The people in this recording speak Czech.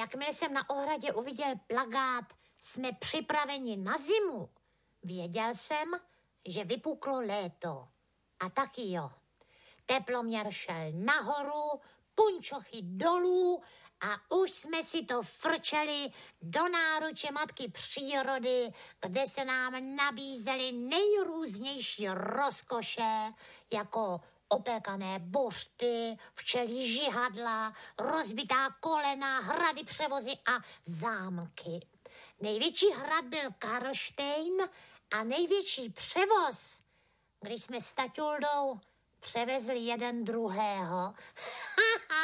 jakmile jsem na ohradě uviděl plakát "Jsme připraveni na zimu", věděl jsem, že vypuklo léto. A taky jo. Teploměr šel nahoru, punčochy dolů a už jsme si to frčeli do náruče matky přírody, kde se nám nabízely nejrůznější rozkoše, jako opékané buřty, včelí žihadla, rozbitá kolena, hrady, převozy a zámky. Největší hrad byl Karlštejn a největší převoz, když jsme s Taťuldou převezli jeden druhého.